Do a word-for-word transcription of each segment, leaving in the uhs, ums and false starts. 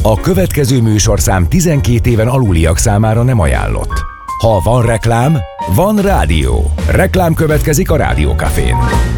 A következő műsorszám tizenkét éven aluliak számára nem ajánlott. Ha van reklám, van rádió. Reklám következik a Rádiókafén.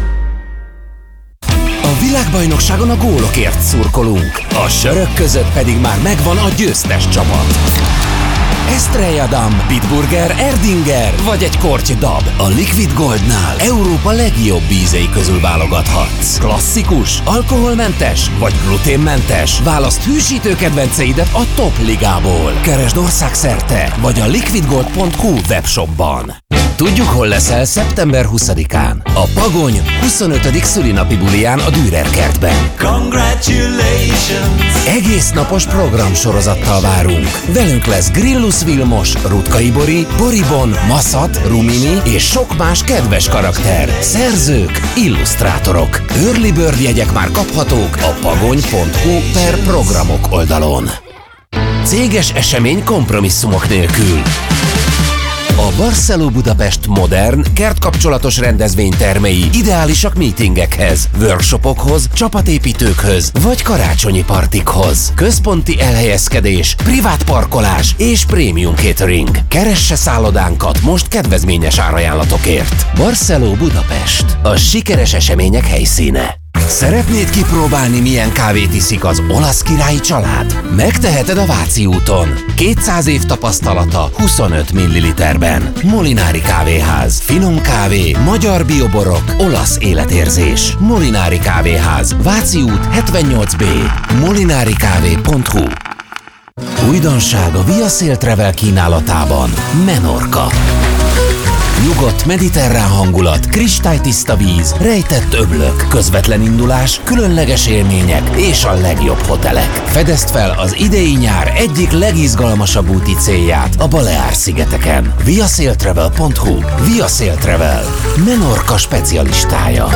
A világbajnokságon a gólokért szurkolunk, a sörök között pedig már megvan a győztes csapat. Estrella Damm, Bitburger, Erdinger vagy egy korty dab. A Liquid Goldnál Európa legjobb ízei közül válogathatsz. Klasszikus, alkoholmentes vagy gluténmentes? Válaszd hűsítő kedvenceidet a top ligából. Keresd országszerte vagy a liquid gold pont hu webshopban. Tudjuk, hol leszel szeptember huszadikán. A Pagony huszonötödik szülinapi buliján a Dürer kertben. Congratulations! Egész napos programsorozattal várunk. Velünk lesz Grillus Vilmos, Rutkay Bori, Boribon, Maszat, Rumini és sok más kedves karakter. Szerzők, illusztrátorok. Early Bird jegyek már kaphatók a pagony pont hu per programok oldalon. Céges esemény kompromisszumok nélkül. A Barceló Budapest modern, kertkapcsolatos rendezvénytermei ideálisak meetingekhez, workshopokhoz, csapatépítőkhöz vagy karácsonyi partikhoz. Központi elhelyezkedés, privát parkolás és prémium catering. Keresse szállodánkat most kedvezményes árajánlatokért. Barceló Budapest, a sikeres események helyszíne. Szeretnéd kipróbálni, milyen kávét iszik az olasz királyi család? Megteheted a Váci úton. kétszáz év tapasztalata huszonöt milliliterben. Molinári Kávéház. Finom kávé, magyar bioborok, olasz életérzés. Molinári Kávéház. Váci út hetvennyolc bé. molinari kávé pont hu. Újdonság a Via Sail Travel kínálatában. Menorca. Nyugodt mediterrán hangulat, kristálytiszta víz, rejtett öblök, közvetlen indulás, különleges élmények és a legjobb hotelek. Fedezd fel az idei nyár egyik legizgalmasabb úti célját a Baleár-szigeteken. via sail travel pont hu. Via Sail Travel. Menorca specialistája.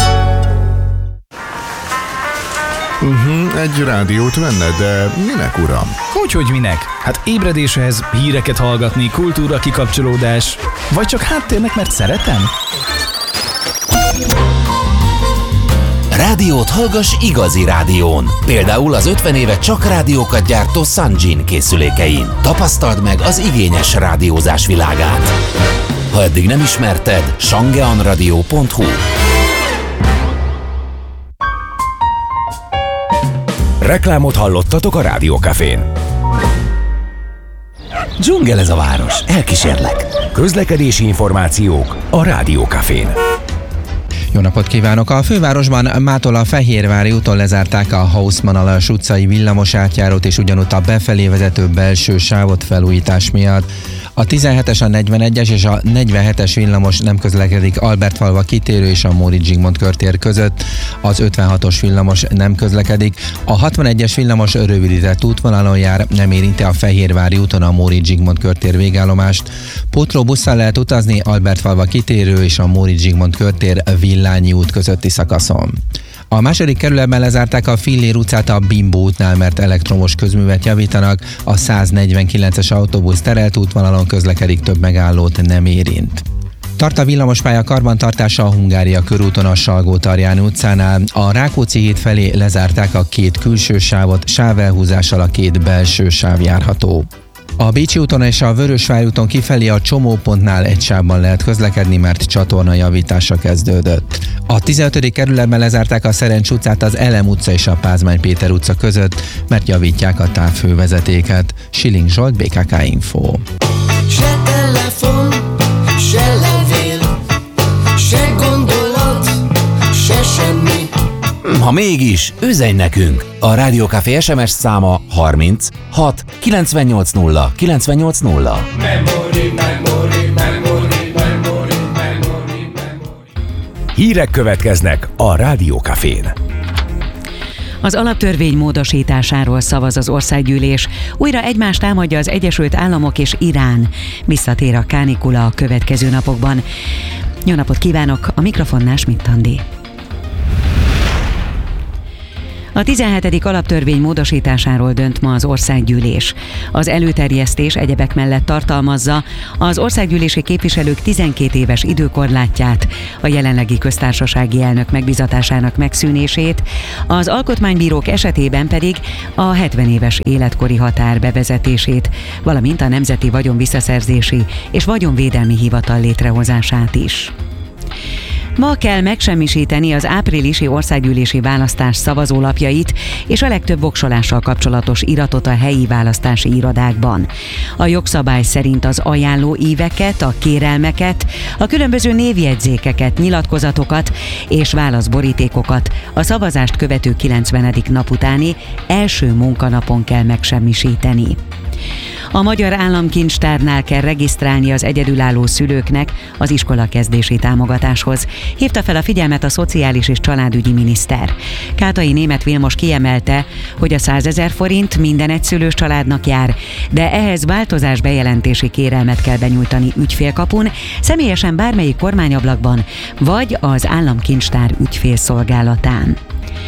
Uh-huh, egy rádiót venne, de minek, uram? Hogyhogy minek? Hát ébredéshez, híreket hallgatni, kultúra kikapcsolódás, vagy csak háttérnek, mert szeretem? Rádiót hallgass igazi rádión. Például az ötven éve csak rádiókat gyártó Sanjin készülékein. Tapasztald meg az igényes rádiózás világát. Ha eddig nem ismerted, shangeanradio pont hu. Reklámot hallottatok a Rádiókafén. Dzsungel ez a város, elkísérlek. Közlekedési információk a Rádiókafén. Jó napot kívánok! A fővárosban mától a Fehérvári úton lezárták a Hausmann-Aljas utcai villamos átjárót és ugyanúgy a befelé vezető belső sávot felújítás miatt. A tizenhetes, a negyvenegyes és a negyvenhetes villamos nem közlekedik Albertfalva kitérő és a Móricz Zsigmond körtér között. Az ötvenhatos villamos nem közlekedik. A hatvanegyes villamos rövidített útvonalon jár, nem érinti a Fehérvári úton a Móricz Zsigmond körtér végállomást. Pótlóbusszal lehet utazni Albertfalva kitérő és a Móricz Zsigmond körtér Villányi út közötti szakaszon. A második kerületben lezárták a Fillér utcát a Bimbo útnál, mert elektromos közművet javítanak. A száznegyvenkilences autóbusz terelt útvonalon közlekedik, több megállót nem érint. Tart a villamospálya karbantartása a Hungária körúton a Salgó-Tarjáni utcánál. A Rákóczi híd felé lezárták a két külső sávot, sávelhúzással a két belső sáv járható. A Bécsi úton és a Vörösvári úton kifelé a csomópontnál egy sávban lehet közlekedni, mert csatorna javítása kezdődött. A tizenötödik kerületben lezárták a Szerencs utcát az Elem utca és a Pázmány Péter utca között, mert javítják a távfővezetéket. Schilling Zsolt, bé ká ká Info. Se telefon, se levél, se gondolat, se semmi. Ha mégis, üzenj nekünk! A Rádiókafé es em es száma harminc hat kilencvennyolc nulla kilencvennyolc nulla. Memory, memory, memory, memory, memory, memory. Hírek következnek a Rádiókafén. Az alaptörvény módosításáról szavaz az országgyűlés. Újra egymást támadja az Egyesült Államok és Irán. Visszatér a kánikula a következő napokban. Jó napot kívánok, a mikrofonnál Schmidt Andi. A tizenhetedik alaptörvény módosításáról dönt ma az országgyűlés. Az előterjesztés egyebek mellett tartalmazza az országgyűlési képviselők tizenkét éves időkorlátját, a jelenlegi köztársasági elnök megbizatásának megszűnését, az alkotmánybírók esetében pedig a hetven éves életkori határ bevezetését, valamint a Nemzeti Vagyon Visszaszerzési és Vagyonvédelmi Hivatal létrehozását is. Ma kell megsemmisíteni az áprilisi országgyűlési választás szavazólapjait és a legtöbb voksolással kapcsolatos iratot a helyi választási irodákban. A jogszabály szerint az ajánló íveket, a kérelmeket, a különböző névjegyzékeket, nyilatkozatokat és válaszborítékokat a szavazást követő kilencvenedik nap utáni első munkanapon kell megsemmisíteni. A Magyar Államkincstárnál kell regisztrálni az egyedülálló szülőknek az iskolakezdési támogatáshoz, hívta fel a figyelmet a Szociális és Családügyi miniszter. Kátai Németh Vilmos kiemelte, hogy a százezer forint minden egyszülős családnak jár, de ehhez változás bejelentési kérelmet kell benyújtani ügyfélkapun, személyesen bármelyik kormányablakban, vagy az Államkincstár ügyfélszolgálatán.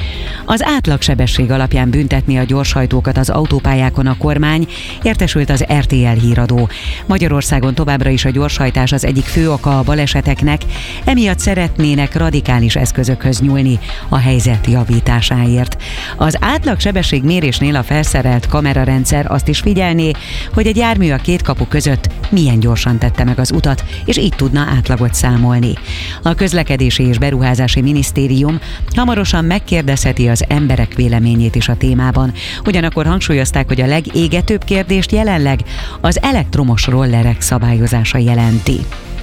Az átlagsebesség alapján büntetni a gyorshajtókat az autópályákon a kormány, értesült az er té el híradó. Magyarországon továbbra is a gyorshajtás az egyik fő oka a baleseteknek, emiatt szeretnének radikális eszközökhöz nyúlni a helyzet javításáért. Az átlagsebesség mérésnél a felszerelt kamerarendszer azt is figyelné, hogy egy jármű a két kapu között milyen gyorsan tette meg az utat, és így tudna átlagot számolni. A Közlekedési és Beruházási Minisztérium hamarosan megkérdezheti az emberek véleményét is a témában. Ugyanakkor hangsúlyozták, hogy a legégetőbb kérdést jelenleg az elektromos rollerek szabályozása jelenti.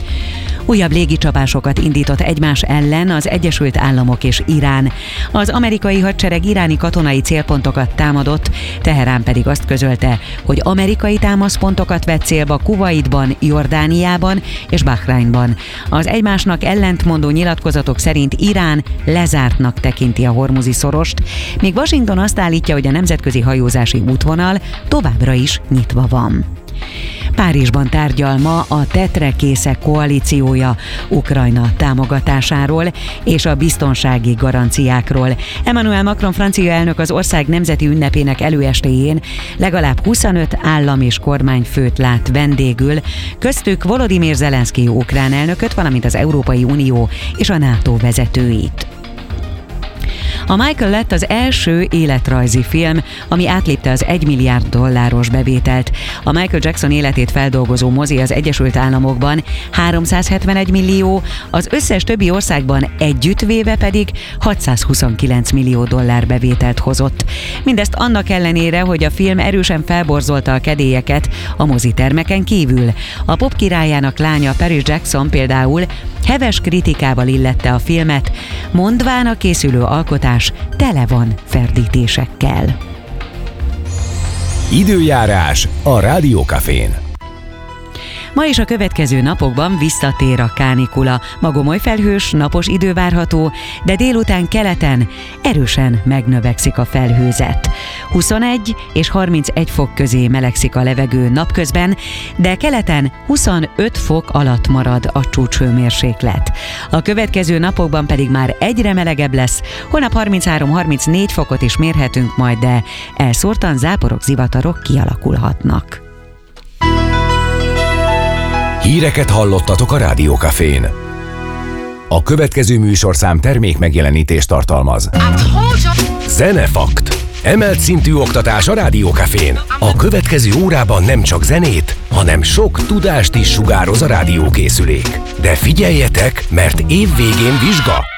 Újabb légicsapásokat indított egymás ellen az Egyesült Államok és Irán. Az amerikai hadsereg iráni katonai célpontokat támadott, Teherán pedig azt közölte, hogy amerikai támaszpontokat vett célba Kuwaitban, Jordániában és Bahreinban. Az egymásnak ellentmondó nyilatkozatok szerint Irán lezártnak tekinti a Hormuzi szorost, míg Washington azt állítja, hogy a nemzetközi hajózási útvonal továbbra is nyitva van. Párizsban tárgyal ma a tetrekészek koalíciója Ukrajna támogatásáról és a biztonsági garanciákról. Emmanuel Macron francia elnök az ország nemzeti ünnepének előestéjén legalább huszonöt állam és kormányfőt lát vendégül, köztük Volodymyr Zelenszky ukrán elnököt, valamint az Európai Unió és a NATO vezetőit. A Michael lett az első életrajzi film, ami átlépte az egy milliárd dolláros bevételt. A Michael Jackson életét feldolgozó mozi az Egyesült Államokban háromszázhetvenegy millió, az összes többi országban együttvéve pedig hatszázhuszonkilenc millió dollár bevételt hozott. Mindezt annak ellenére, hogy a film erősen felborzolta a kedélyeket a mozitermeken kívül. A pop királyának lánya Paris Jackson például heves kritikával illette a filmet, mondván a készülő alkotás tele van ferdítésekkel. Időjárás a Rádiókafén. Ma és a következő napokban visszatér a kánikula. Ma gomoly felhős, napos idő várható, de délután keleten erősen megnövekszik a felhőzet. huszonegy és harmincegy fok közé melegszik a levegő napközben, de keleten huszonöt fok alatt marad a csúcshőmérséklet. A következő napokban pedig már egyre melegebb lesz, holnap harminchárom-harmincnégy fokot is mérhetünk majd, de elszórtan záporok, zivatarok kialakulhatnak. Híreket hallottatok a Rádiókafén. A következő műsorszám termék megjelenítést tartalmaz. Zenefakt. Emelt szintű oktatás a Rádiókafén. A következő órában nem csak zenét, hanem sok tudást is sugároz a rádiókészülék. De figyeljetek, mert év végén vizsga.